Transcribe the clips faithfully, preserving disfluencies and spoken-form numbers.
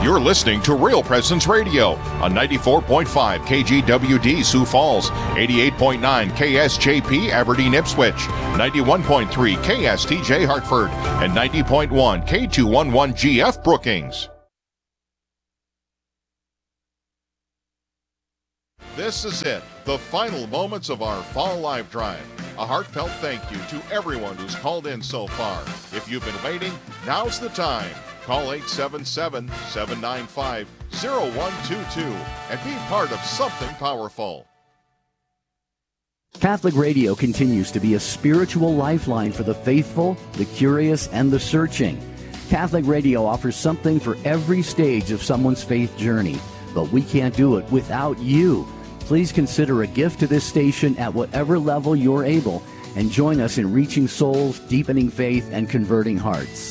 You're listening to Real Presence Radio on ninety-four point five K G W D Sioux Falls, eighty-eight point nine K S J P Aberdeen Ipswich, ninety-one point three K S T J Hartford, and ninety point one K two eleven G F Brookings. This is it, the final moments of our Fall Live Drive. A heartfelt thank you to everyone who's called in so far. If you've been waiting, now's the time. Call eight seven seven, seven nine five, zero one two two and be part of something powerful. Catholic Radio continues to be a spiritual lifeline for the faithful, the curious, and the searching. Catholic Radio offers something for every stage of someone's faith journey, but we can't do it without you. Please consider a gift to this station at whatever level you're able and join us in reaching souls, deepening faith, and converting hearts.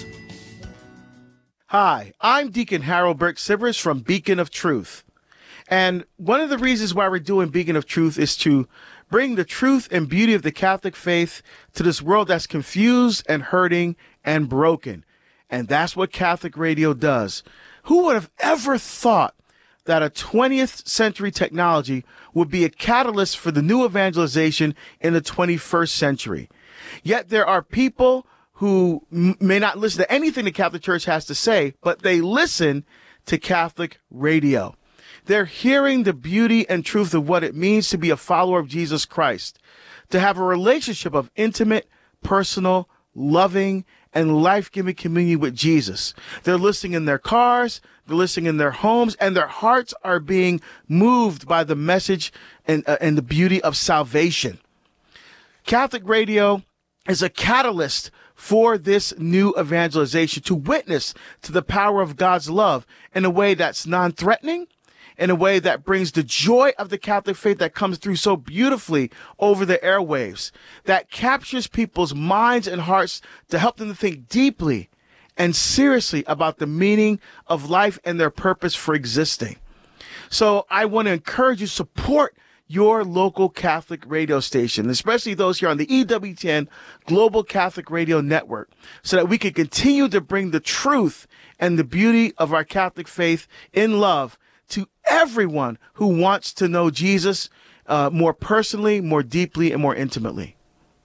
Hi, I'm Deacon Harold Burke-Sivers from Beacon of Truth. And one of the reasons why we're doing Beacon of Truth is to bring the truth and beauty of the Catholic faith to this world that's confused and hurting and broken. And that's what Catholic Radio does. Who would have ever thought that a twentieth century technology would be a catalyst for the new evangelization in the twenty-first century? Yet there are people who m- may not listen to anything the Catholic Church has to say, but they listen to Catholic Radio. They're hearing the beauty and truth of what it means to be a follower of Jesus Christ, to have a relationship of intimate, personal, loving, and life-giving communion with Jesus. They're listening in their cars, they're listening in their homes, and their hearts are being moved by the message and, uh, and the beauty of salvation. Catholic Radio is a catalyst for this new evangelization, to witness to the power of God's love in a way that's non-threatening, in a way that brings the joy of the Catholic faith that comes through so beautifully over the airwaves, that captures people's minds and hearts to help them to think deeply and seriously about the meaning of life and their purpose for existing. So I want to encourage you to support your local Catholic radio station, especially those here on the E W T N Global Catholic Radio Network, so that we can continue to bring the truth and the beauty of our Catholic faith in love to everyone who wants to know Jesus uh, more personally, more deeply, and more intimately.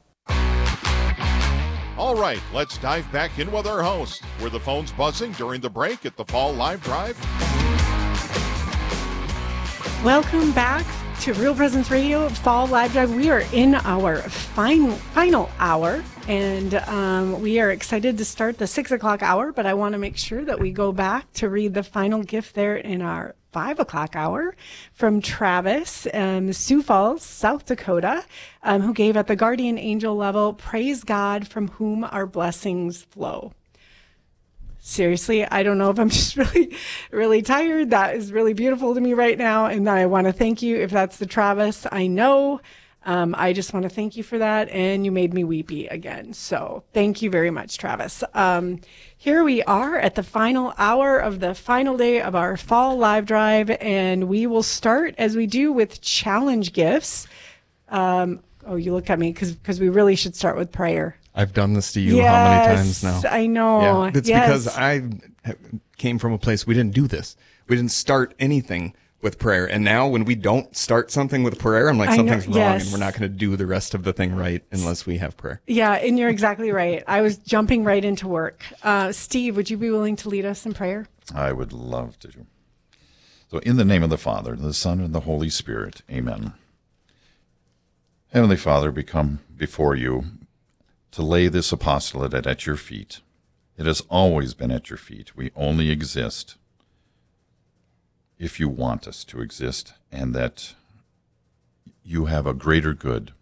All right, let's dive back in with our host. Were the phones buzzing during the break at the Fall Live Drive? Welcome back to Real Presence Radio Fall Live Drive. We are in our final final hour, and um, we are excited to start the six o'clock hour, but I want to make sure that we go back to read the final gift there in our five o'clock hour from Travis, um, Sioux Falls, South Dakota, um, who gave at the guardian angel level, praise God from whom our blessings flow. Seriously, I don't know if I'm just really, really tired. That is really beautiful to me right now. And I want to thank you if that's the Travis I know. Um, I just want to thank you for that. And you made me weepy again. So thank you very much, Travis. Um, here we are at the final hour of the final day of our Fall Live Drive. And we will start, as we do, with challenge gifts. Um, oh, you look at me because because we really should start with prayer. I've done this to you yes, how many times now? I know. Yeah, it's yes. because I came from a place we didn't do this. We didn't start anything with prayer. And now when we don't start something with prayer, I'm like, something's wrong yes. and we're not going to do the rest of the thing right unless we have prayer. Yeah, and you're exactly right. I was jumping right into work. Uh, Steve, would you be willing to lead us in prayer? I would love to. So in the name of the Father, the Son, and the Holy Spirit, amen. Heavenly Father, we come before you to lay this apostolate at your feet. It has always been at your feet. We only exist if you want us to exist, and that you have a greater good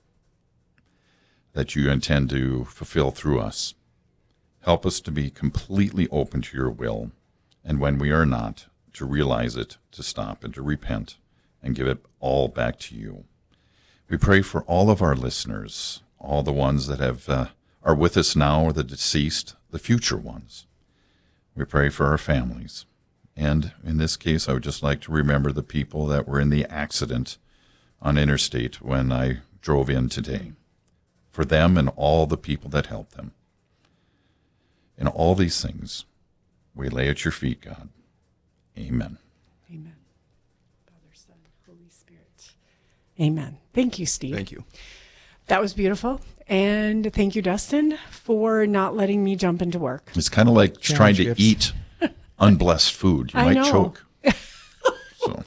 that you intend to fulfill through us. Help us to be completely open to your will, and when we are not, to realize it, to stop, and to repent, and give it all back to you. We pray for all of our listeners, all the ones that have uh, are with us now, or the deceased, the future ones. We pray for our families. And in this case, I would just like to remember the people that were in the accident on Interstate when I drove in today. For them and all the people that helped them. And all these things we lay at your feet, God. Amen. Amen. Father, Son, Holy Spirit. Amen. Thank you, Steve. Thank you. That was beautiful. And thank you, Dustin, for not letting me jump into work. It's kind of like trying to gifts. eat unblessed food. You I might know. choke. So.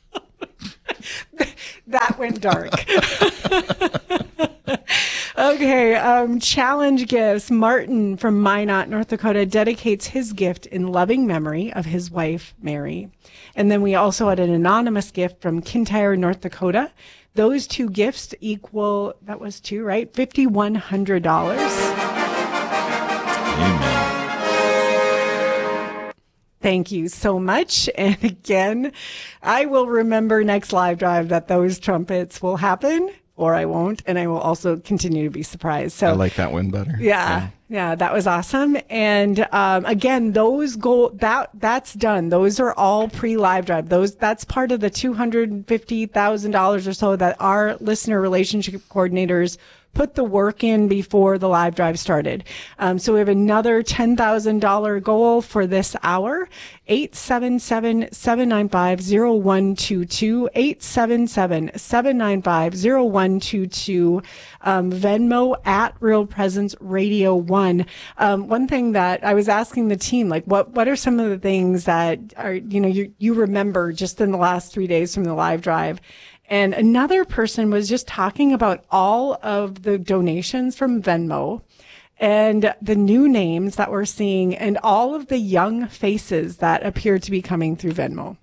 That went dark. Okay, um, challenge gifts. Martin from Minot, North Dakota, dedicates his gift in loving memory of his wife, Mary. And then we also had an anonymous gift from Kintyre, North Dakota. Those two gifts equal, that was two, right? five thousand one hundred dollars. Amen. Thank you so much. And again, I will remember next live drive that those trumpets will happen, or I won't. And I will also continue to be surprised. So I like that one better. Yeah, yeah, that was awesome. And um, again, those go that that's done. Those are all pre-live drive. Those that's part of the two hundred fifty thousand dollars or so that our listener relationship coordinators put the work in before the live drive started. Um, so we have another ten thousand dollars goal for this hour. eight seven seven, seven nine five, zero one two two, eight seven seven, seven nine five, zero one two two, um, Venmo at Real Presence Radio one. Um, one thing that I was asking the team, like, what, what are some of the things that are, you know, you, you remember just in the last three days from the live drive? And another person was just talking about all of the donations from Venmo and the new names that we're seeing and all of the young faces that appear to be coming through Venmo.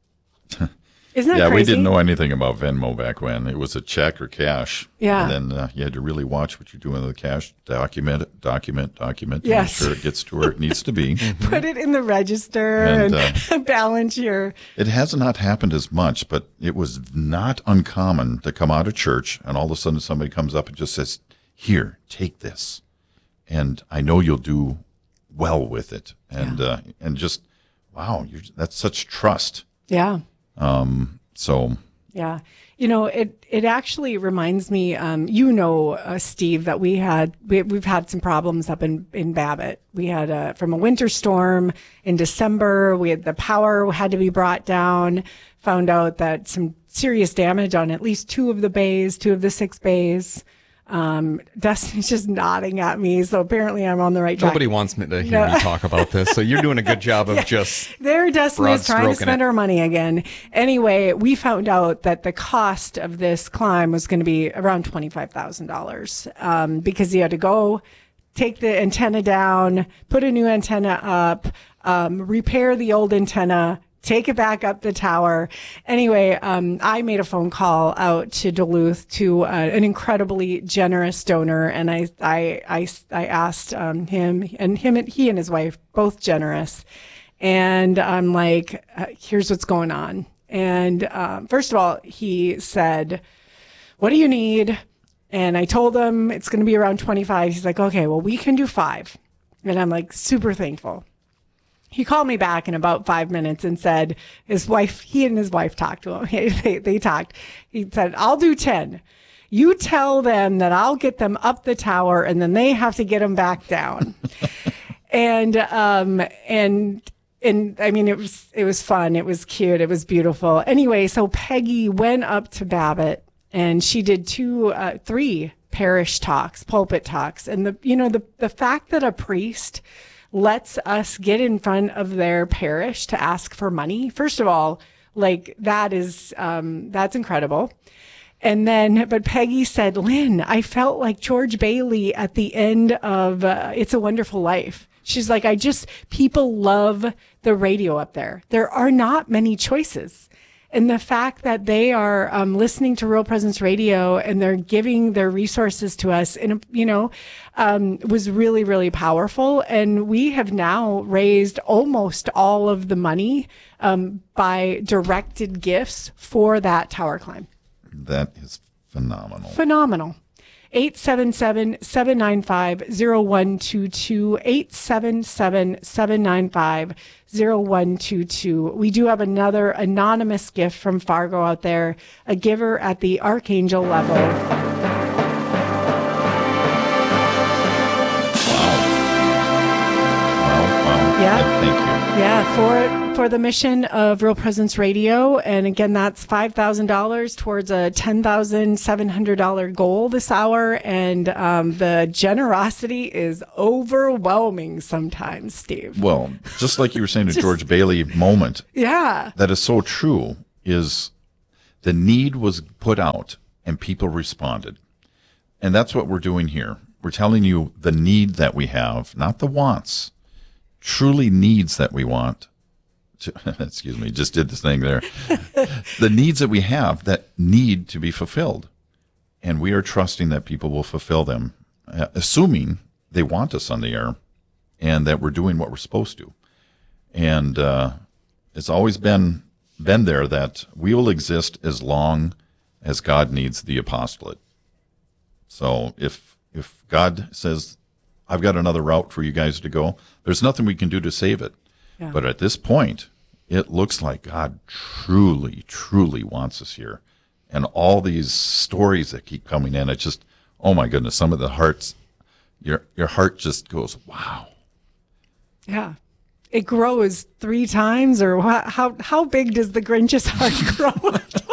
Isn't that yeah, crazy? we didn't know anything about Venmo back when. It was a check or cash. Yeah. And then uh, you had to really watch what you're doing with the cash. Document it, document, document. To Yes. Make sure it gets to where it needs to be. Put it in the register and, And, uh, balance your... It has not happened as much, but it was not uncommon to come out of church and all of a sudden somebody comes up and just says, here, take this. And I know you'll do well with it. And, Yeah. uh, and just, wow, you're, that's such trust. Yeah. Um, so Yeah. You know, it, it actually reminds me, um, you know, uh, Steve, that we had, we, we've had some problems up in, in Babbitt. We had a, from a winter storm in December, we had the power had to be brought down, found out that some serious damage on at least two of the bays, two of the six bays. Um, Dustin's just nodding at me. So apparently I'm on the right track. Nobody wants me to hear No. me talk about this, so you're doing a good job of just There, Dustin broad is trying to stroking spend it. our money again. Anyway, we found out that the cost of this climb was going to be around twenty-five thousand dollars um, because you had to go take the antenna down, put a new antenna up, um, repair the old antenna, take it back up the tower. Anyway, um, I made a phone call out to Duluth to uh, an incredibly generous donor, and I I I, I asked um, him and him and he and his wife, both generous, and I'm like, uh, here's what's going on. And um, first of all, he said, "What do you need?" And I told him it's going to be around twenty-five. He's like, "Okay, well, we can do five," and I'm like, super thankful. He called me back in about five minutes and said his wife, he and his wife talked to him. they, they talked. He said, I'll do ten. You tell them that I'll get them up the tower and then they have to get them back down. and, um, and, and I mean, it was, it was fun. It was cute. It was beautiful. Anyway, so Peggy went up to Babbitt and she did two, uh, three parish talks, pulpit talks. And the, you know, the, the fact that a priest lets us get in front of their parish to ask for money. First of all, like that is, um, that's incredible. And then, but Peggy said, Lynn, I felt like George Bailey at the end of uh, It's a Wonderful Life. She's like, I just, people love the radio up there. There are not many choices. And the fact that they are um, listening to Real Presence Radio and they're giving their resources to us, in, you know, um, was really, really powerful. And we have now raised almost all of the money um, by directed gifts for that tower climb. that is phenomenal. Phenomenal. eight seven seven, seven nine five, zero one two two, eight seven seven, seven nine five, zero one two two. We do have another anonymous gift from Fargo out there, a giver at the Archangel level. Wow. Wow, wow. Yeah. And thank you. Yeah, for for the mission of Real Presence Radio. And again, that's five thousand dollars towards a ten thousand seven hundred dollars goal this hour. And um, the generosity is overwhelming sometimes, Steve. Well, just like you were saying, a Just- George Bailey moment, Yeah. that is so true, is the need was put out and people responded. And that's what we're doing here. We're telling you the need that we have, not the wants. Truly needs that we want to, excuse me, just did this thing there. The needs that we have that need to be fulfilled. And we are trusting that people will fulfill them, uh, assuming they want us on the air and that we're doing what we're supposed to. And uh, it's always been been there that we will exist as long as God needs the apostolate. So if if God says, I've got another route for you guys to go, there's nothing we can do to save it. Yeah. But at this point, it looks like God truly, truly wants us here. And all these stories that keep coming in, it's just, oh my goodness, some of the hearts, your your heart just goes, wow. Yeah. It grows three times, or wha- how how big does the Grinch's heart grow?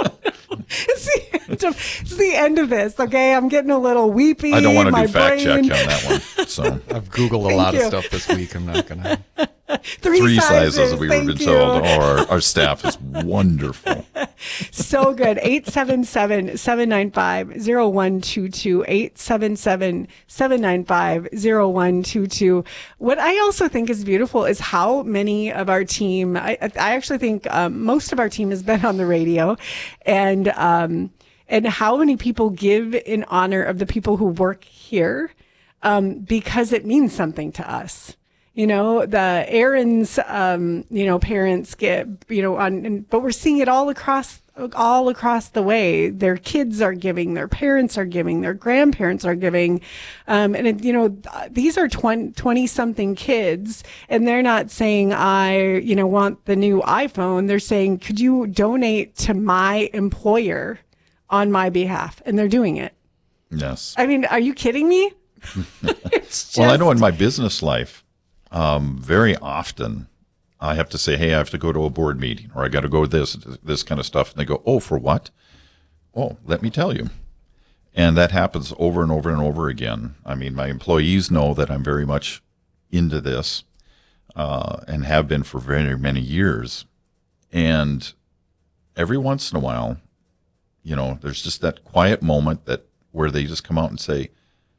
It's the end of it's the end of this. Okay, I'm getting a little weepy. I don't want to My do fact check brain- on that one. So I've Googled a Thank lot you. of stuff this week. I'm not going to. Three, three sizes, sizes we've thank been you. told. Oh, our, our staff is wonderful. So good. eight seven seven, seven nine five, zero one two two. eight seven seven, seven nine five, zero one two two. What I also think is beautiful is how many of our team, I, I actually think um, most of our team has been on the radio, and um, and how many people give in honor of the people who work here um, because it means something to us. You know, the Aaron's, um, you know, parents get, you know, on, and, but we're seeing it all across, all across the way. Their kids are giving, their parents are giving, their grandparents are giving. Um, and it, you know, th- these are twenty something kids, and they're not saying, I, you know, want the new iPhone. They're saying, could you donate to my employer on my behalf? And they're doing it. Yes. I mean, are you kidding me? It's just, Well, I know in my business life, um, very often I have to say, hey, I have to go to a board meeting, or I got to go this, this kind of stuff. And they go, oh, for what? Oh, let me tell you. And that happens over and over and over again. I mean, my employees know that I'm very much into this, uh, and have been for very many years. And every once in a while, you know, there's just that quiet moment that where they just come out and say,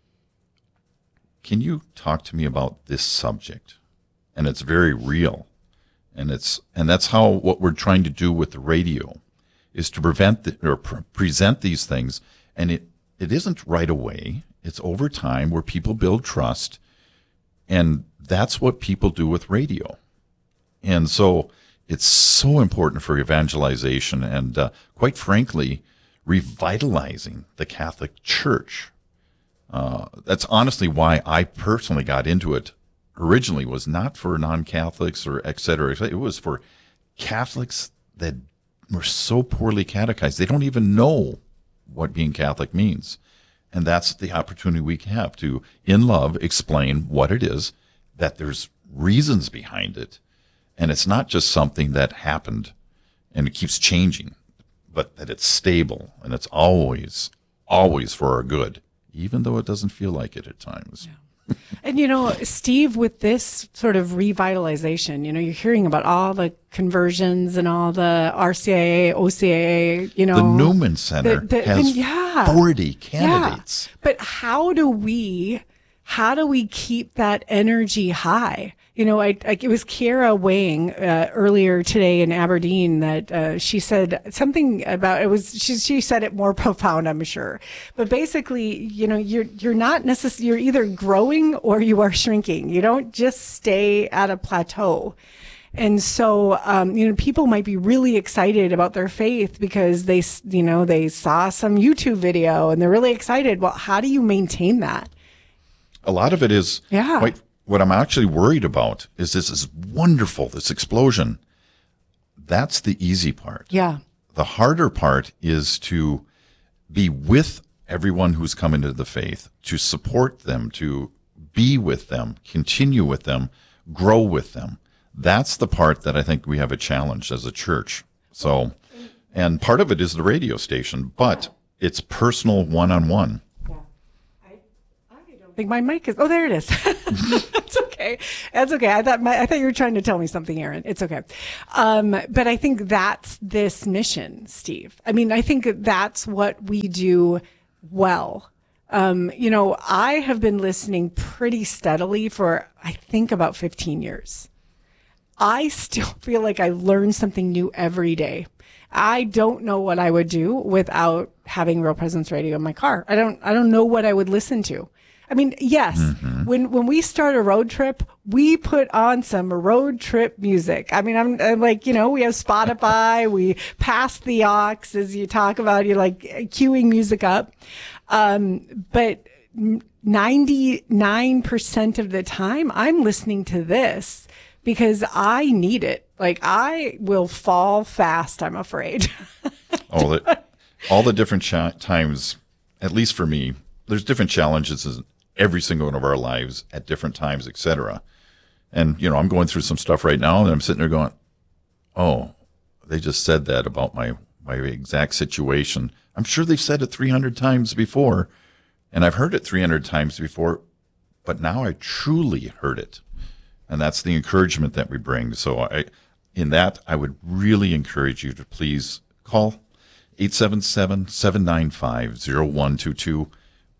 can you talk to me about this subject? And it's very real. And it's and that's how what we're trying to do with the radio is to prevent the, or pre- present these things. And it, it isn't right away. It's over time where people build trust. And that's what people do with radio. And so it's so important for evangelization and, uh, quite frankly, revitalizing the Catholic Church. Uh, that's honestly why I personally got into it. Originally was not for non-Catholics or et cetera. It was for Catholics that were so poorly catechized. They don't even know what being Catholic means. And that's the opportunity we have to, in love, explain what it is, that there's reasons behind it. And it's not just something that happened and it keeps changing, but that it's stable and it's always, always for our good, even though it doesn't feel like it at times. Yeah. And, you know, Steve, with this sort of revitalization, you know, you're hearing about all the conversions and all the R C I A, O C I A, you know. The Newman Center the- the- has and yeah. forty candidates. Yeah. But how do we, how do we keep that energy high? You know, I, I it was Kiera Wang uh, earlier today in Aberdeen that uh, she said something about it was she she said it more profound, I'm sure. But basically, you know, you're you're not necessarily you're either growing or you are shrinking. You don't just stay at a plateau. And so, um, you know, people might be really excited about their faith because they, you know, they saw some YouTube video and they're really excited. Well, how do you maintain that? A lot of it is Yeah. quite, what I'm actually worried about is this is wonderful, this explosion. That's the easy part. Yeah. The harder part is to be with everyone who's come into the faith, to support them, to be with them, continue with them, grow with them. that's the part that I think we have a challenge as a church. So, and part of it is the radio station, but it's personal one-on-one. I think my mic is. Oh, there it is. That's okay. That's okay. I thought my, I thought you were trying to tell me something, Aaron. It's okay. Um, but I think that's this mission, Steve. I mean, I think that's what we do well. Um, you know, I have been listening pretty steadily for, I think, about fifteen years. I still feel like I learn something new every day. I don't know what I would do without having Real Presence Radio in my car. I don't. I don't know what I would listen to. I mean, yes, mm-hmm. when, when we start a road trip, we put on some road trip music. I mean, I'm, I'm like, you know, we have Spotify, we pass the aux as you talk about, you're like queuing music up. Um, but ninety-nine percent of the time I'm listening to this because I need it. Like I will fall fast, I'm afraid. all the, all the different ch- times, at least for me, there's different challenges every single one of our lives at different times, et cetera. And, you know, I'm going through some stuff right now and I'm sitting there going, oh, they just said that about my, my exact situation. I'm sure they've said it three hundred times before, and I've heard it three hundred times before, but now I truly heard it. And that's the encouragement that we bring. So I, in that, I would really encourage you to please call eight seven seven, seven nine five, zero one two two.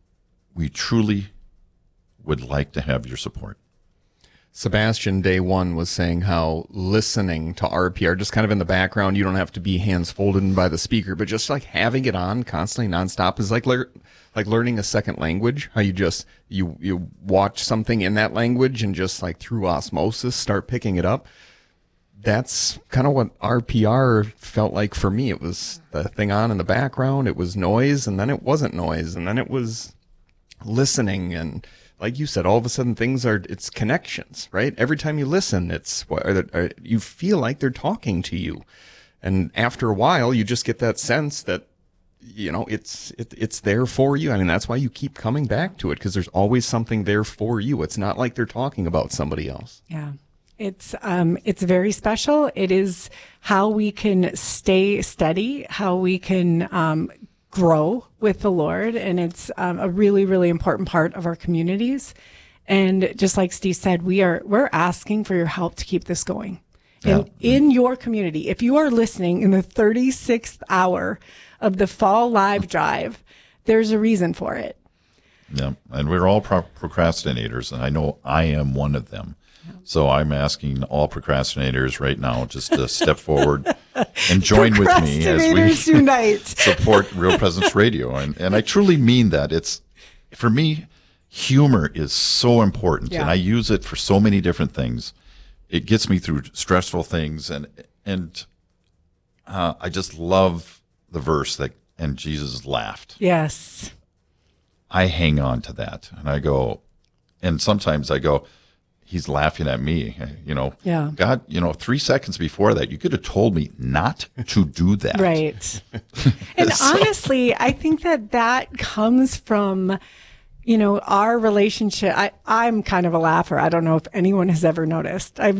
We truly would like to have your support. Sebastian, day one, was saying how listening to R P R, just kind of in the background, you don't have to be hands folded by the speaker, but just like having it on constantly, nonstop, is like lear- like learning a second language. How you just, you, you watch something in that language and just like through osmosis start picking it up. That's kind of what R P R felt like for me. It was the thing on in the background, it was noise, and then it wasn't noise, and then it was listening. And like you said, all of a sudden things are, it's connections, right? Every time you listen, it's, or you feel like they're talking to you. And after a while, you just get that sense that, you know, it's, it, it's there for you. I mean, that's why you keep coming back to it, because there's always something there for you. It's not like they're talking about somebody else. Yeah. It's, um, it's very special. It is how we can stay steady, how we can, um, grow with the Lord. And it's um, a really, really important part of our communities. And just like Steve said, we are, we're asking for your help to keep this going. Yeah. And in your community, if you are listening in the thirty-sixth hour of the Fall Live Drive, there's a reason for it. Yeah. And we're all pro- procrastinators. And I know I am one of them. So I'm asking all procrastinators right now just to step forward and join with me as we support Real Presence Radio. And, and I truly mean that. It's, for me, humor is so important, yeah. and I use it for so many different things. It gets me through stressful things, and and uh, I just love the verse that, and Jesus laughed. Yes. I hang on to that, and I go, and sometimes I go, he's laughing at me, you know. Yeah. God, you know, three seconds before that, you could have told me not to do that. Right. And so, honestly, I think that that comes from, you know, our relationship. I, I'm kind of a laugher. I don't know if anyone has ever noticed. I've,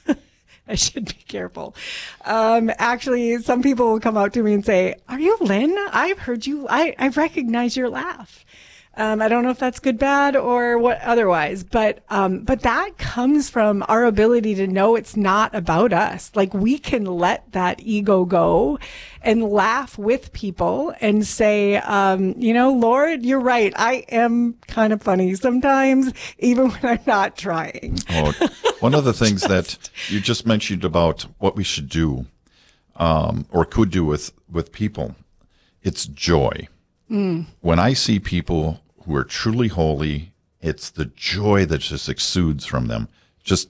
I should be careful. Um, actually, some people will come out to me and say, "Are you Lynn? I've heard you. I, I recognize your laugh." Um, I don't know if that's good, bad, or what otherwise, but, um, but that comes from our ability to know it's not about us. Like we can let that ego go and laugh with people and say, um, you know, Lord, you're right. I am kind of funny sometimes, even when I'm not trying. Oh, one of the things just... that you just mentioned about what we should do, um, or could do with, with people, it's joy. Mm. When I see people who are truly holy, it's the joy that just exudes from them. Just,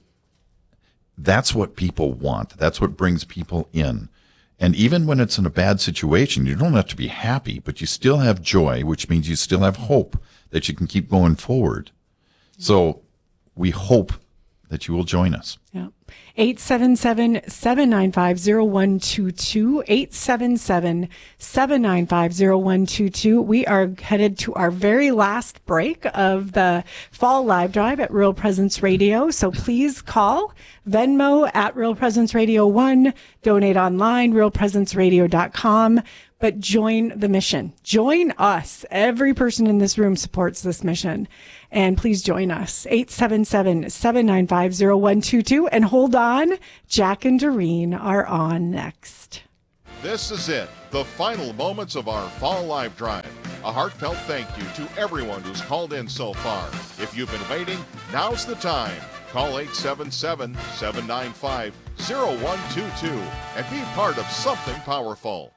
that's what people want. That's what brings people in. And even when it's in a bad situation, you don't have to be happy, but you still have joy, which means you still have hope that you can keep going forward. So we hope that you will join us. Yeah. eight seven seven, seven nine five, zero one two two, eight seven seven, seven nine five, zero one two two. We are headed to our very last break of the Fall Live Drive at Real Presence Radio. So please call Venmo at Real Presence Radio one, donate online, real presence radio dot com. But join the mission. Join us. Every person in this room supports this mission. And please join us. eight seven seven, seven nine five, zero one two two. And hold on. Jack and Doreen are on next. This is it, the final moments of our Fall Live Drive. A heartfelt thank you to everyone who's called in so far. If you've been waiting, now's the time. Call eight seven seven, seven nine five, zero one two two and be part of something powerful.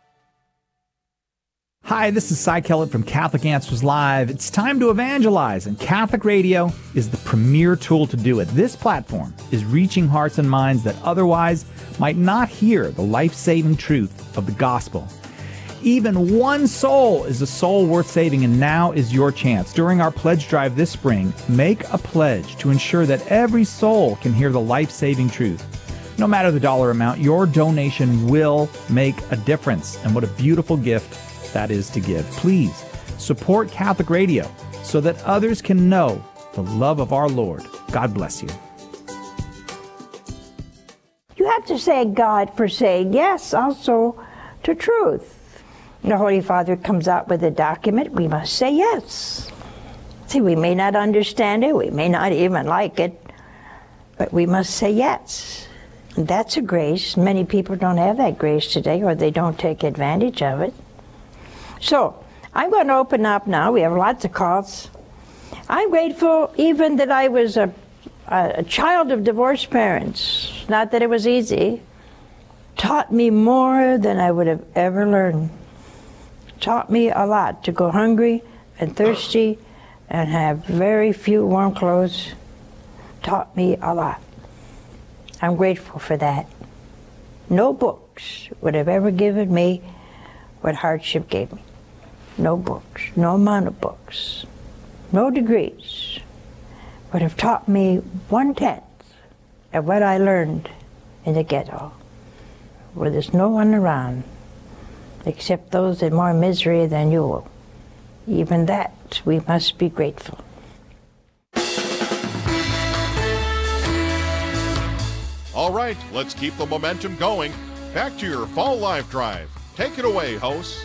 Hi, this is Cy Kellett from Catholic Answers Live. It's time to evangelize, and Catholic Radio is the premier tool to do it. This platform is reaching hearts and minds that otherwise might not hear the life-saving truth of the gospel. Even one soul is a soul worth saving, and now is your chance. During our pledge drive this spring, make a pledge to ensure that every soul can hear the life-saving truth. No matter the dollar amount, your donation will make a difference, and what a beautiful gift that is to give. Please support Catholic Radio so that others can know the love of our Lord. God bless you. You have to say God for saying yes also to truth. The Holy Father comes out with a document, we must say yes. See, we may not understand it, we may not even like it, but we must say yes. And that's a grace. Many people don't have that grace today, or they don't take advantage of it. So, I'm going to open up now. We have lots of calls. I'm grateful even that I was a, a child of divorced parents. Not that it was easy. Taught me more than I would have ever learned. Taught me a lot to go hungry and thirsty and have very few warm clothes. Taught me a lot. I'm grateful for that. No books would have ever given me what hardship gave me. No books, no amount of books, no degrees would have taught me one-tenth of what I learned in the ghetto, where there's no one around except those in more misery than you. Even that, we must be grateful. All right, let's keep the momentum going. Back to your Fall Live Drive. Take it away, hosts.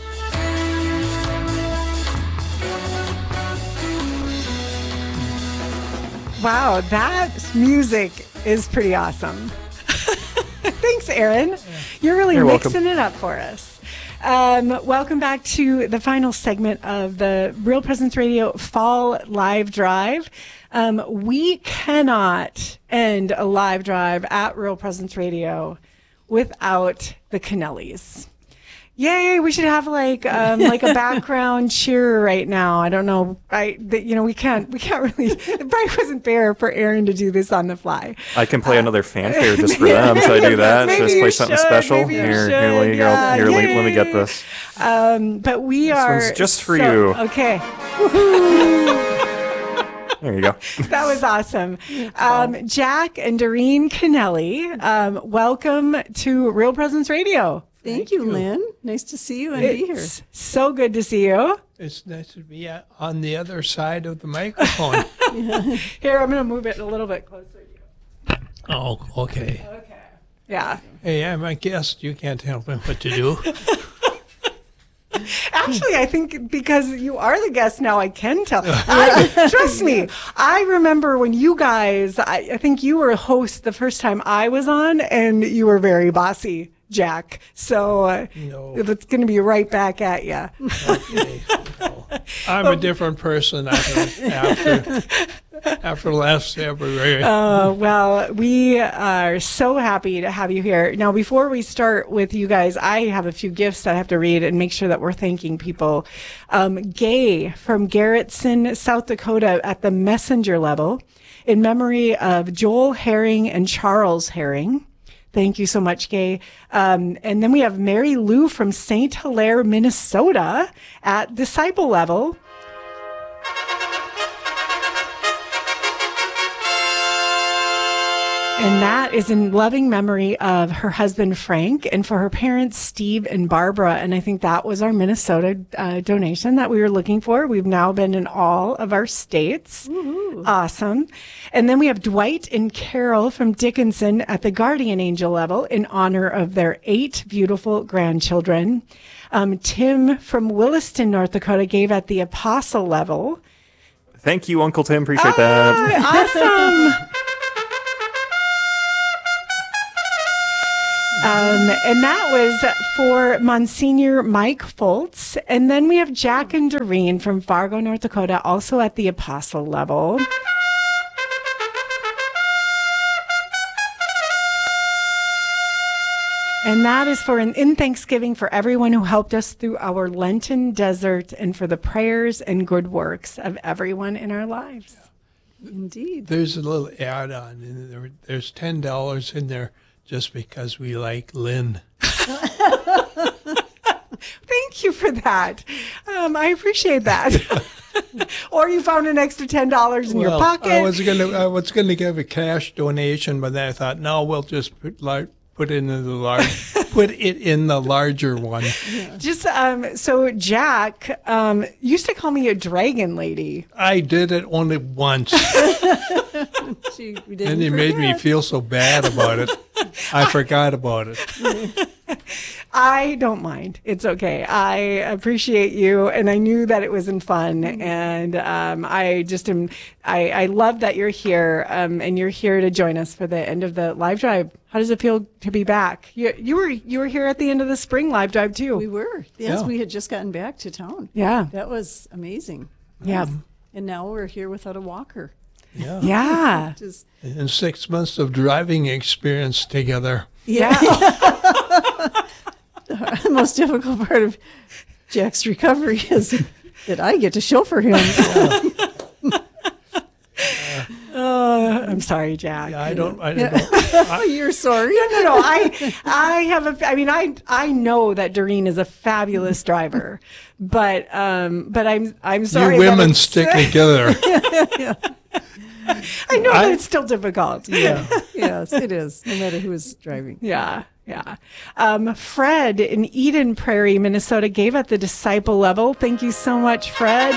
Wow, that music is pretty awesome. Thanks, Aaron. You're really You're mixing welcome. it up for us. Um, welcome back to the final segment of the Real Presence Radio Fall Live Drive. Um, we cannot end a live drive at Real Presence Radio without the Kennellys. Yay! We should have like um, like a background cheer right now. I don't know. I the, you know we can't we can't really. It probably wasn't fair for Aaron to do this on the fly. I can play uh, another fanfare just for them, so I do that. Maybe Just you play something should, special. maybe you Here, should, here, here, yeah, here, yay. let me get this. Um, but we This are one's just for so- you. Okay. There you go. That was awesome. Um, Jack and Doreen Kennelly, um, welcome to Real Presence Radio. Thank you, Lynn. Nice to see you and be here. It's so good to see you. It's nice to be uh, on the other side of the microphone. Here, I'm going to move it a little bit closer to you. Oh, okay. Okay. Yeah. Hey, I'm a guest. You can't tell me what to do. Actually, I think because you are the guest now, I can tell. I, trust me. I remember when you guys, I, I think you were a host the first time I was on, and you were very bossy, Jack. So uh, No. it's going to be right back at you. Okay. No. I'm a different person after after, after last February. Uh, well, we are so happy to have you here. Now, before we start with you guys, I have a few gifts that I have to read and make sure that we're thanking people. Um, Gay from Garrettson, South Dakota at the messenger level in memory of Joel Herring and Charles Herring. Thank you so much, Gay. Um, and then we have Mary Lou from Saint Hilaire, Minnesota at disciple level. And that is in loving memory of her husband, Frank, and for her parents, Steve and Barbara. And I think that was our Minnesota uh, donation that we were looking for. We've now been in all of our states. Woo-hoo. Awesome. And then we have Dwight and Carol from Dickinson at the guardian angel level in honor of their eight beautiful grandchildren. Um, Tim from Williston, North Dakota gave at the apostle level. Thank you, Uncle Tim. Appreciate ah, that. Awesome. Um, and that was for Monsignor Mike Foltz. And then we have Jack and Doreen from Fargo, North Dakota, also at the apostle level. And that is for an in Thanksgiving for everyone who helped us through our Lenten desert and for the prayers and good works of everyone in our lives. Indeed. There's a little add-on in there. There's ten dollars in there just because we like Lynn. Thank you for that. Um, I appreciate that. Or you found an extra ten dollars in well, your pocket. I was gonna I was gonna give a cash donation, but then I thought, no, we'll just put like. Put it in the large. Put it in the larger one. Yeah. Just um. So Jack um used to call me a dragon lady. I did it only once, Gee, we and he made me feel so bad about it. I forgot about it. I don't mind. It's okay. I appreciate you, and I knew that it was in fun, and um, I just am. I, I love that you're here, um, and you're here to join us for the end of the live drive. How does it feel to be back? You, you were you were here at the end of the spring live drive too. We were. Yes, Yeah. we had just gotten back to town. Yeah, That was amazing. yeah, And now we're here without a walker. Yeah. yeah. Which is, And six months of driving experience together. yeah. the most difficult part of Jack's recovery is that I get to chauffeur him. Uh, I'm sorry, Jack. Yeah, I don't. I Yeah. don't. I, You're sorry. No, no, no. I, I have a. I mean, I, I know that Doreen is a fabulous driver, but, um, but I'm, I'm sorry. you that women it's- stick together. I know I- that it's still difficult. Yeah. Yes, it is, no matter who is driving. Yeah, yeah. Um, Fred in Eden Prairie, Minnesota, gave at the disciple level. Thank you so much, Fred.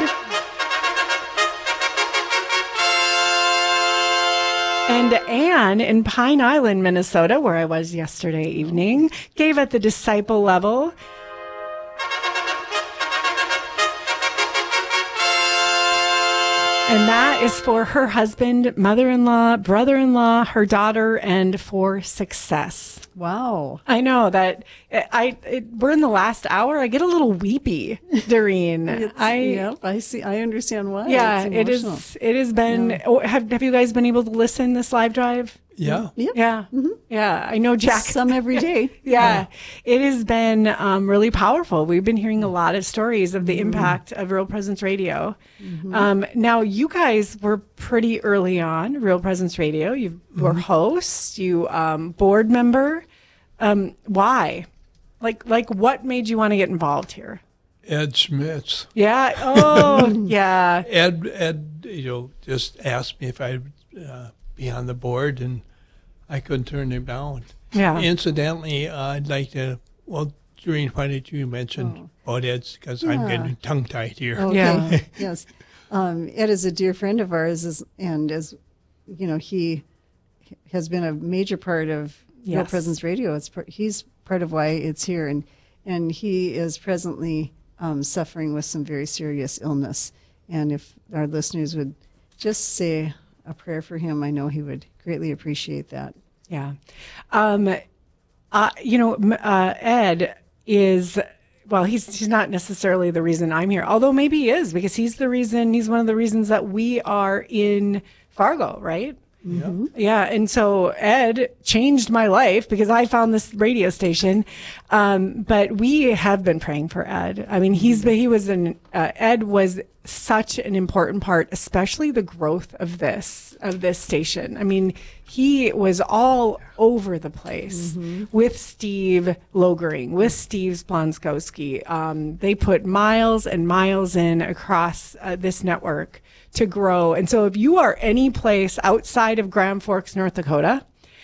And Anne in Pine Island, Minnesota, where I was yesterday evening, gave at the disciple level. And that is for her husband, mother-in-law, brother-in-law, her daughter, and for success. Wow. I know that I it, we're in the last hour. I get a little weepy, Doreen. It's, I yep, I see. I understand why. yeah, It's it emotional. is. It has been. Oh, have Have you guys been able to listen this live drive? Yeah. Yep. Yeah, yeah. I know Jack. Some every day. Yeah, it has been um, really powerful. We've been hearing a lot of stories of the Mm-hmm. impact of Real Presence Radio. Um, now, you guys were pretty early on Real Presence Radio. You were Mm-hmm. hosts. You um, board member. Um, why? Like, like, what made you want to get involved here? Ed Schmitz. Yeah. Oh, yeah. Ed, Ed, you know, just asked me if I'd uh, be on the board, and I couldn't turn him down. Yeah. Incidentally, uh, I'd like to. Well, Doreen, why did you mention about Ed's? Because I'm Yeah. getting tongue-tied here. Okay. Yeah. Yes. Um, Ed is a dear friend of ours, is, and as you know, he has been a major part of Real Yes. Presence Radio. It's part, he's part of why it's here, and and he is presently um, suffering with some very serious illness. And if our listeners would just say a prayer for him, I know he would greatly appreciate that. Yeah. Um, uh, you know, m- uh, Ed is, well, he's, he's not necessarily the reason I'm here, although maybe he is, because he's the reason, he's one of the reasons that we are in Fargo, right? Yeah. Yeah, and so Ed changed my life because I found this radio station. Um, but we have been praying for Ed. I mean, he's he was an uh, Ed was such an important part, especially the growth of this of this station. I mean, he was all over the place with Steve Logering, with Steve Splonskowski. Um, they put miles and miles in across uh, this network to grow. And so if you are any place outside of Grand Forks, North Dakota,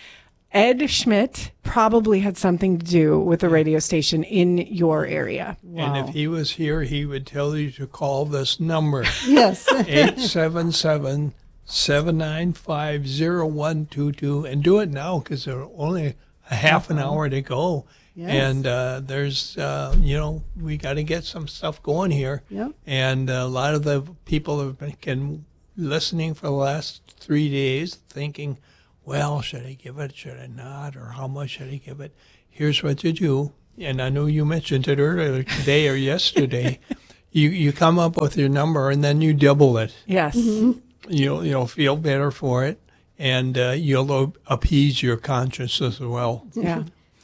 Ed Schmidt probably had something to do with the radio station in your area. And if he was here, he would tell you to call this number. Yes. eight seven seven, seven nine five, zero one two two. And do it now because there's only a half an hour to go. Yes. And uh, there's, uh, you know, we got to get some stuff going here. Yep. And a lot of the people have been can, listening for the last three days thinking, well, should I give it, should I not, or how much should I give it? Here's what you do. And I know you mentioned it earlier today or yesterday. You you come up with your number and then you double it. Yes. Mm-hmm. You'll, you'll feel better for it. And uh, you'll appease your conscience as well. Yeah.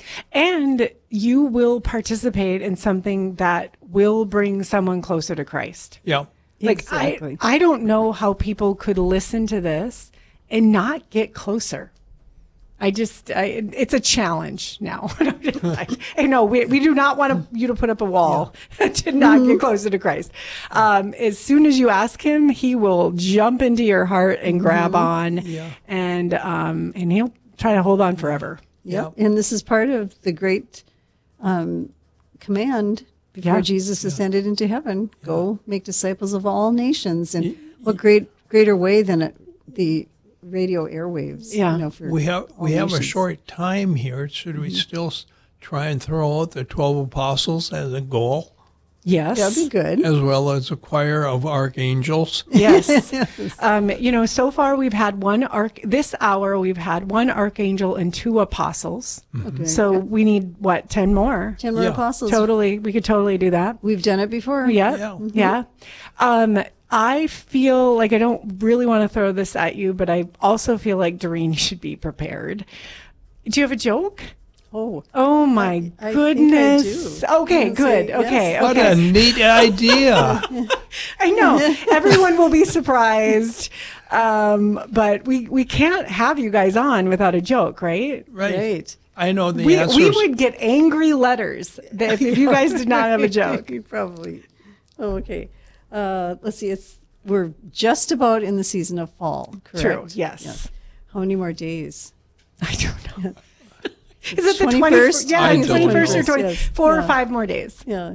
And you will participate in something that will bring someone closer to Christ. Yeah. Like, Exactly. I, I don't know how people could listen to this and not get closer. I just, I, it's a challenge now. I, I know we, we do not want to, you to put up a wall to not get closer to Christ. Um, as soon as you ask him, he will jump into your heart and grab on, Yeah. and um, and he'll try to hold on forever. Yep. And this is part of the great um, command before Yeah. Jesus ascended into heaven. Go make disciples of all nations. And what great greater way than it, the radio airwaves? Yeah. You know, for We have we all have a nations. short time here. Should we still s- try and throw out the twelve apostles as a goal, Yes. That'd be good. as well as a choir of archangels? Yes. Um, you know, so far we've had one arch, this hour we've had one archangel and two apostles. Okay. So we need, what, ten more? Ten more Yeah. apostles. Totally. We could totally do that. We've done it before. Yeah. Yeah. Yeah. Um, I feel like I don't really want to throw this at you, but I also feel like Doreen should be prepared. Do you have a joke? Oh. Oh my I think I goodness. do. Okay, Yes, good. I- yes. Okay. What okay. a neat idea! I know. Everyone will be surprised. Um, but we, we can't have you guys on without a joke, right? Right. Right. I know the We, answers. we would get angry letters that if, if you guys did not have a joke. You probably. Oh, okay. Uh, let's see. It's we're just about in the season of fall. Correct? True. Yes. How many more days? I don't know. Is it the twenty-first? twenty-first? Yeah, I the don't twenty-first or know. twenty, Yes. four or Yeah. five more days. Yeah.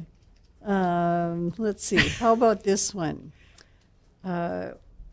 Um, let's see. How about this one? Uh,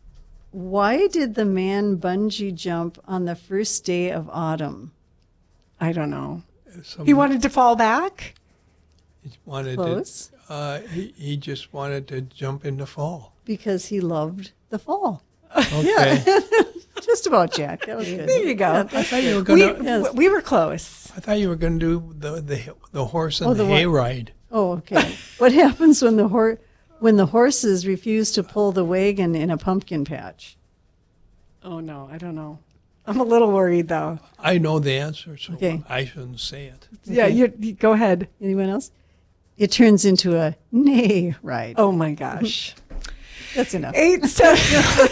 why did the man bungee jump on the first day of autumn? I don't know. Some- He wanted to fall back? he wanted Close. to. Uh, he, he just wanted to jump into fall. Because he loved the fall. Okay. Just about, Jack. That was good. There you go. I thought you were We, gonna. Yes. we were close. I thought you were gonna do the the the horse and Oh, the, the what? hayride. Oh, okay. What happens when the hor- when the horses refuse to pull the wagon in a pumpkin patch? Oh, no, I don't know. I'm a little worried, though. I know the answer, so Okay. I shouldn't say it. Yeah, you, you go ahead. Anyone else? It turns into a neigh ride. Oh, my gosh. That's enough. Eight, seven.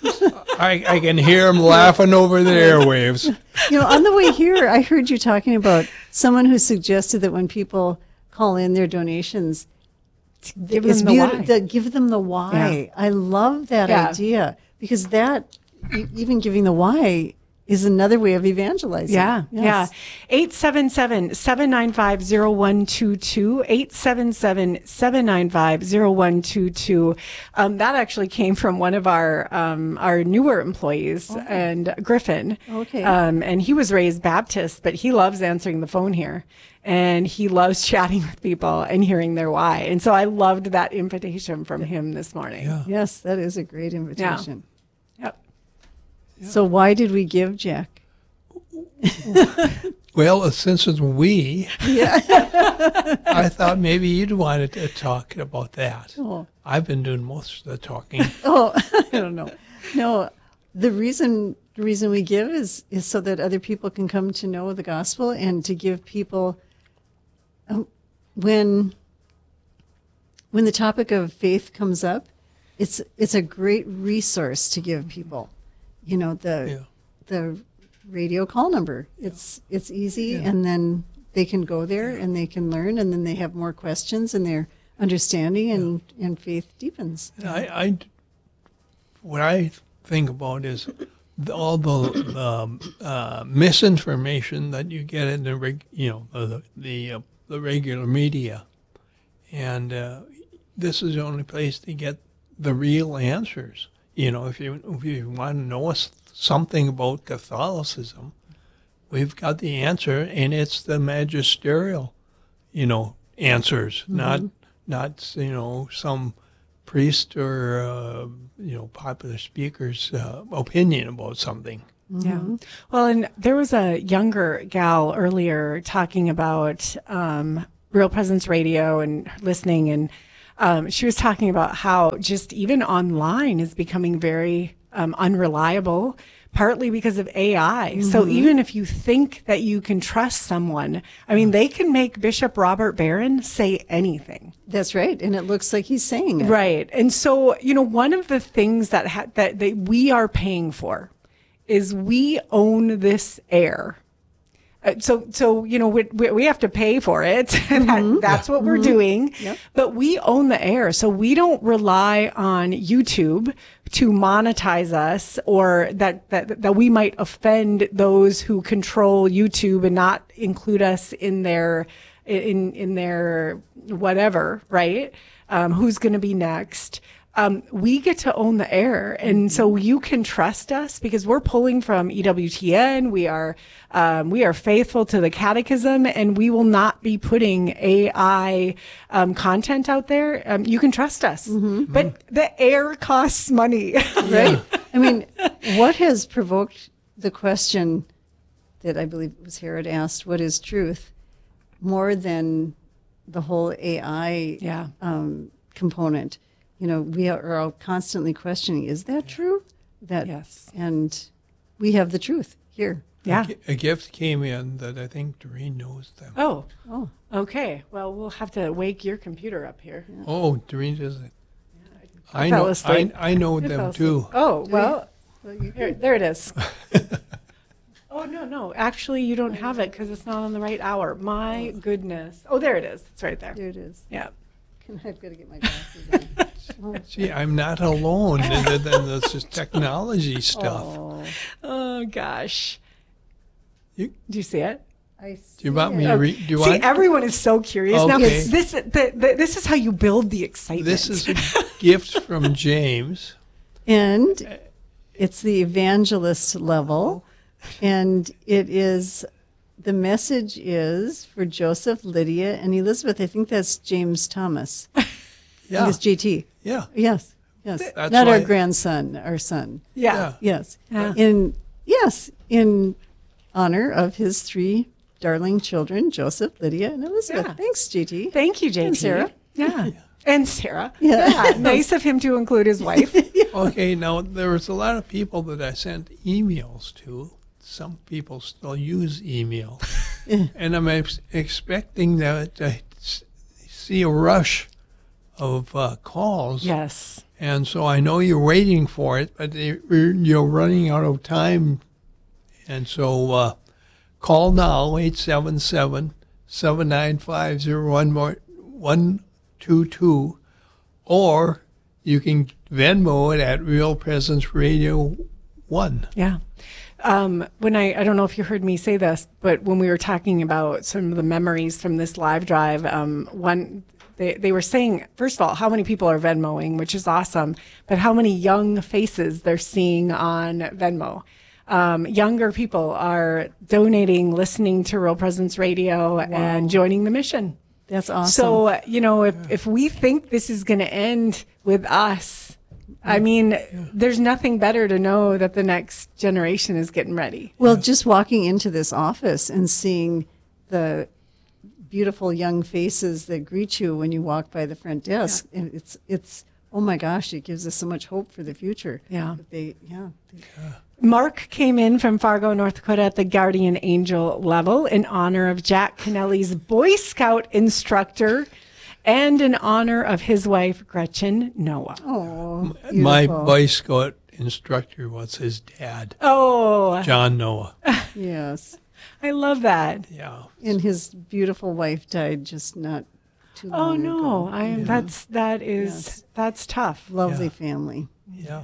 I, I can hear him laughing over the airwaves. You know, on the way here, I heard you talking about someone who suggested that when people call in their donations, Give it's them the beauti- why. that give them the why. I love that Yeah. idea because that, e- even giving the why, is another way of evangelizing. Yeah, Yes. yeah. eight seven seven, seven nine five, zero one two two, eight seven seven, seven nine five, zero one two two. Um, that actually came from one of our um, our newer employees, and Griffin. Okay. Um, and he was raised Baptist, but he loves answering the phone here. And he loves chatting with people and hearing their why. And so I loved that invitation from him this morning. Yeah. Yes, that is a great invitation. Yep. So why did we give, Jack? Well, since it's we, I thought maybe you'd wanted to talk about that. Oh. I've been doing most of the talking. Oh, I don't know. No, the reason the reason we give is is so that other people can come to know the gospel and to give people um, when when the topic of faith comes up, it's it's a great resource to give people. You know, the Yeah. the radio call number. It's it's easy, and then they can go there and they can learn, and then they have more questions, and their understanding and, and faith deepens. I, I, what I think about is the, all the um, uh, misinformation that you get in the reg, you know the the, uh, the regular media, and uh, this is the only place to get the real answers. You know, if you if you want to know something about Catholicism, we've got the answer, and it's the magisterial, you know, answers, mm-hmm. not not you know some priest or uh, you know popular speaker's uh, opinion about something. Yeah. Mm-hmm. Well, and there was a younger gal earlier talking about um, Real Presence Radio and listening, and um, she was talking about how just even online is becoming very um, unreliable, partly because of A I. Mm-hmm. So even if you think that you can trust someone, I mean, they can make Bishop Robert Barron say anything. That's right. And it looks like he's saying it. Right. And so, you know, one of the things that, ha- that, that we are paying for is we own this air. Uh, so, so you know, we, we, we have to pay for it. Mm-hmm. that, that's what we're mm-hmm. doing. Yep. But we own the air. So we don't rely on YouTube to monetize us, or that, that, that we might offend those who control YouTube and not include us in their, in, in their whatever, right? Um, who's going to be next? Um, we get to own the air. And so you can trust us because we're pulling from E W T N. We are, um, we are faithful to the catechism, and we will not be putting A I, um, content out there. Um, you can trust us, mm-hmm. but the air costs money, right? I mean, what has provoked the question that I believe it was Herod asked, what is truth, more than the whole A I yeah. um, component? You know, we are all constantly questioning, is that true? That yes. And we have the truth here. Yeah. A, a gift came in that I think Doreen knows them. Oh. Oh. Okay. Well, we'll have to wake your computer up here. Yeah. Oh, Doreen doesn't. I, I know. I, I know I them too. Oh, well, here, there it is. Oh, no, no. Actually, you don't have it because it's not on the right hour. My goodness. Oh, there it is. It's right there. There it is. Yeah. I've got to get my glasses on. Oh. See, I'm not alone in this is technology stuff. Oh, oh gosh. You, do you see it? I see do you want it. me to read? Do you see, want? everyone is so curious okay. now. This, the, the, this is how you build the excitement. This is a gift from James. And it's the evangelist level. And it is, the message is for Joseph, Lydia, and Elizabeth. I think that's James Thomas. Yeah. It's J T. Yeah. Yes. Yes. That's Not why, our grandson, our son. Yeah. yeah. Yes. Yeah. In yes, in honor of his three darling children, Joseph, Lydia, and Elizabeth. Yeah. Thanks, J T. Thank you, J T. And Sarah. Yeah. yeah. And Sarah. Yeah. yeah. Nice of him to include his wife. yeah. Okay, now there was a lot of people that I sent emails to. Some people still use email. And I'm ex- expecting that to see a rush of uh, calls. Yes. And so I know you're waiting for it, but you're running out of time. And so uh, call now, eight seven seven, seven nine five, zero one two two, or you can Venmo it at Real Presence Radio one. Yeah. Um, when I, I don't know if you heard me say this, but when we were talking about some of the memories from this live drive, um, one, they, they were saying, first of all, how many people are Venmoing, which is awesome, but how many young faces they're seeing on Venmo. Um, younger people are donating, listening to Real Presence Radio wow. and joining the mission. That's awesome. So, uh, you know, if, if we think this is going to end with us, I mean, yeah. there's nothing better to know that the next generation is getting ready. Well, yeah. just walking into this office and seeing the beautiful young faces that greet you when you walk by the front desk, yeah. and it's it's oh my gosh, it gives us so much hope for the future. Yeah, they yeah. They, yeah. Mark came in from Fargo, North Dakota at the Guardian Angel level in honor of Jack Kennelly's Boy Scout instructor. And in honor of his wife, Gretchen Noah. Oh, my Boy Scout instructor was his dad. Oh. John Noah. Yes. I love that. Yeah. And his beautiful wife died just not too long ago. Oh, no. ago. I am, yeah. that's, that is, yes. that's tough. Lovely yeah. family. Yeah.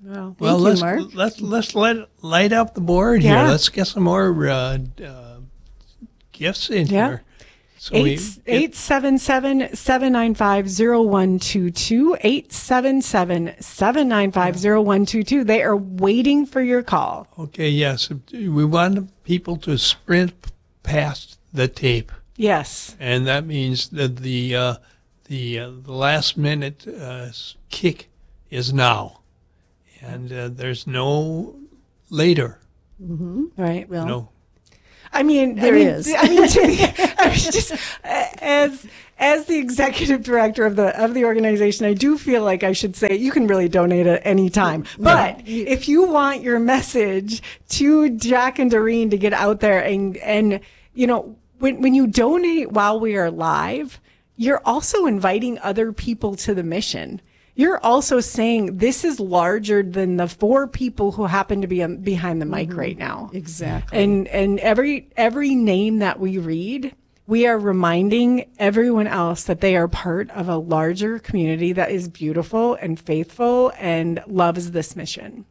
Well, Well, thank let's you, Mark. let's let's let light up the board Yeah. here. Let's get some more uh, uh, gifts in Yeah. here. So we Eight eight seven seven seven nine five zero one two two eight seven seven seven nine five zero one two two. They are waiting for your call. Okay, yes, we want people to sprint past the tape, Yes. and that means that the uh, the uh, the last minute uh, kick is now, and uh, there's no later. Right. Well, No. I mean, There I mean, is. I mean, to be, I was just as as the executive director of the of the organization, I do feel like I should say you can really donate at any time. But if you want your message to Jack and Doreen to get out there and and you know when when you donate while we are live, you're also inviting other people to the mission. You're also saying this is larger than the four people who happen to be um, behind the mic right now. exactly. And and every every name that we read, we are reminding everyone else that they are part of a larger community that is beautiful and faithful and loves this mission.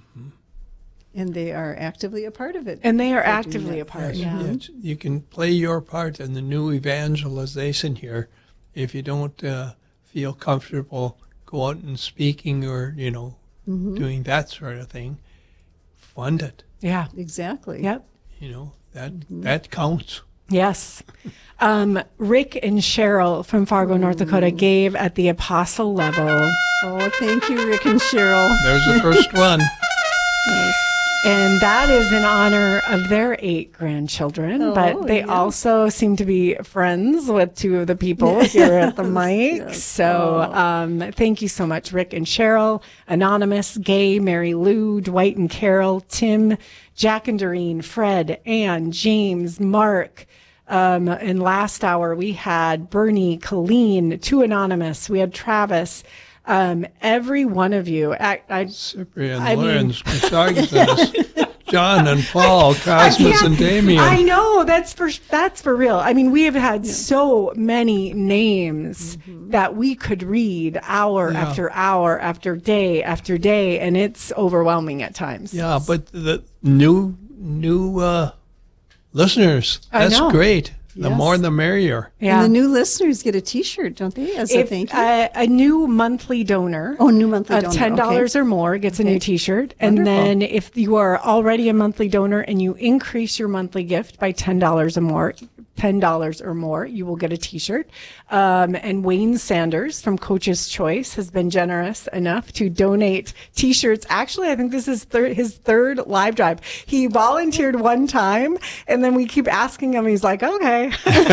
And they are actively a part of it. And they are They're doing actively that. a part. Yes, Yeah. yes, you can play your part in the new evangelization here. If you don't uh, feel comfortable go out and speaking or, you know, doing that sort of thing, fund it. Yeah. Exactly. Yep. You know, that that counts. Yes. Um, Rick and Cheryl from Fargo, North Dakota gave at the apostle level. Oh, thank you, Rick and Cheryl. There's the first one. And that is in honor of their eight grandchildren, Oh, but they yeah. also seem to be friends with two of the people here at the mic. yes. So Oh. um, thank you so much, Rick and Cheryl, Anonymous, Gay, Mary Lou, Dwight and Carol, Tim, Jack and Doreen, Fred, Ann, James, Mark. Um, and last hour we had Bernie, Colleen, two Anonymous. We had Travis. Um, every one of you. I, I, Cyprian, I mean- Lorenz, Misogynist, John and Paul, Cosmos can't- and Damien. I know that's for that's for real. I mean, we have had so many names that we could read hour Yeah. after hour after day after day, and it's overwhelming at times. Yeah, but the new new uh, listeners, I that's know. great. The Yes. more the merrier. Yeah. And the new listeners get a T-shirt, don't they, as a If, thank you? uh, a new monthly donor oh, new monthly of donor. ten dollars Okay. or more gets a Okay. new T-shirt, and Wonderful. then if you are already a monthly donor and you increase your monthly gift by ten dollars or more, ten dollars or more, you will get a T-shirt. Um, and Wayne Sanders from Coach's Choice has been generous enough to donate T-shirts. Actually, I think this is thir- his third live drive. He volunteered one time, and then we keep asking him. He's like, "Okay."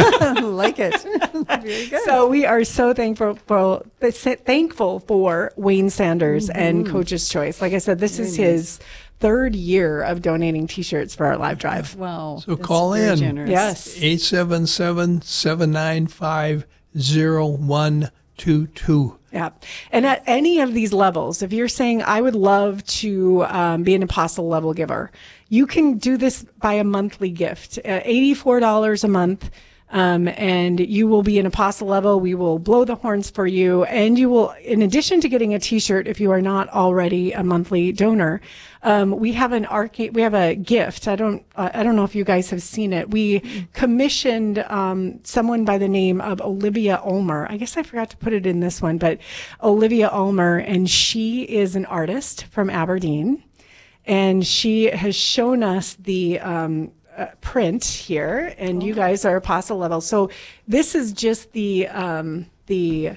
like it. Very good. So we are so thankful for thankful for Wayne Sanders and Coach's Choice. Like I said, this is his third year of donating T-shirts for our live drive. Wow. So that's call very in. generous. Yes. eight seven seven, seven nine five, zero one two two. Yeah. And at any of these levels, if you're saying, I would love to um, be an apostle level giver, you can do this by a monthly gift, uh, eighty-four dollars a month. Um, and you will be an apostle level. We will blow the horns for you. And you will, in addition to getting a T-shirt, if you are not already a monthly donor, um, we have an arcade, we have a gift. I don't, uh, I don't know if you guys have seen it. We commissioned, um, someone by the name of Olivia Ulmer. I guess I forgot to put it in this one, but Olivia Ulmer, and she is an artist from Aberdeen. And she has shown us the, um, Uh, print here, and you guys are apostle level. So this is just the um, the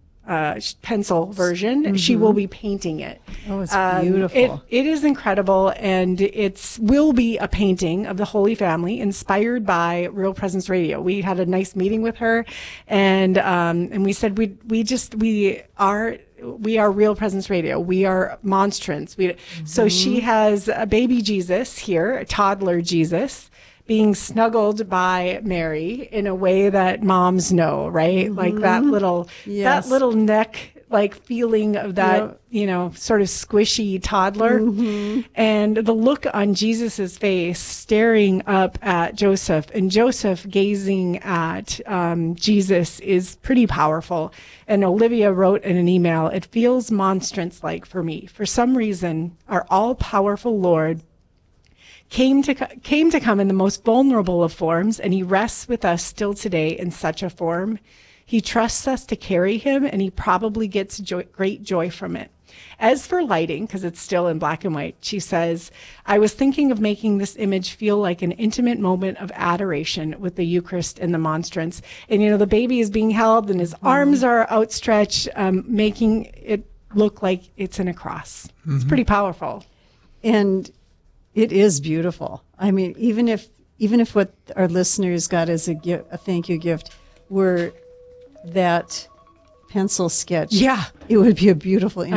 uh, sh- pencil version. She will be painting it. Oh, it's Um, beautiful. It, it is incredible, and it's will be a painting of the Holy Family inspired by Real Presence Radio. We had a nice meeting with her, and um, and we said we we just we are. We are Real Presence Radio. We are monstrance. We, So she has a baby Jesus here, a toddler Jesus, being snuggled by Mary in a way that moms know, right? Like that little, Yes. that little neck like feeling of that, Yep. you know, sort of squishy toddler. Mm-hmm. And the look on Jesus's face staring up at Joseph and Joseph gazing at um, Jesus is pretty powerful. And Olivia wrote in an email, "It feels monstrance-like for me. For some reason, our all-powerful Lord came to co- came to come in the most vulnerable of forms, and he rests with us still today in such a form. He trusts us to carry him, and he probably gets joy, great joy from it. As for lighting, because it's still in black and white, she says, I was thinking of making this image feel like an intimate moment of adoration with the Eucharist and the monstrance. And, you know, the baby is being held and his mm-hmm. arms are outstretched, um, making it look like it's in a cross. Mm-hmm. It's pretty powerful. And it is beautiful. I mean, even if even if what our listeners got as a, gi- a thank you gift were that pencil sketch, yeah, it would be a beautiful image.